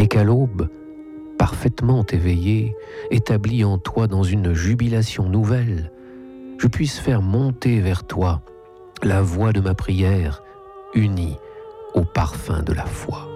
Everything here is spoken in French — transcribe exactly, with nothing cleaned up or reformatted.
et qu'à l'aube, parfaitement éveillé, établi en toi dans une jubilation nouvelle, je puisse faire monter vers toi la voix de ma prière unie au parfum de la foi.